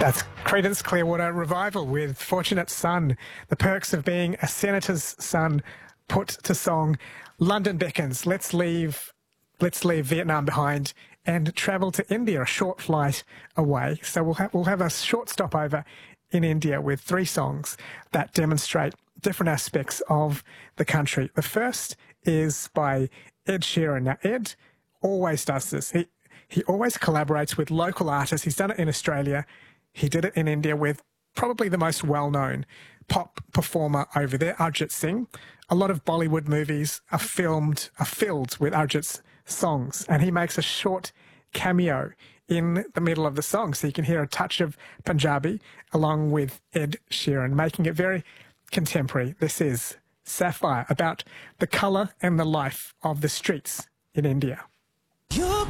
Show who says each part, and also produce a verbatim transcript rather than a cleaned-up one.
Speaker 1: That's Creedence Clearwater Revival with Fortunate Son. The perks of being a senator's son put to song. London beckons. Let's leave, let's leave Vietnam behind and travel to India, a short flight away. So we'll have, we'll have a short stopover in India with three songs that demonstrate different aspects of the country. The first is by Ed Sheeran. Now, Ed always does this. He, he always collaborates with local artists. He's done it in Australia. He did it in India with probably the most well-known pop performer over there, Arjit Singh. A lot of Bollywood movies are filmed, are filled with Arjit's songs, and he makes a short cameo in the middle of the song, so you can hear a touch of Punjabi along with Ed Sheeran, making it very contemporary. This is Sapphire, about the colour and the life of the streets in India.
Speaker 2: You're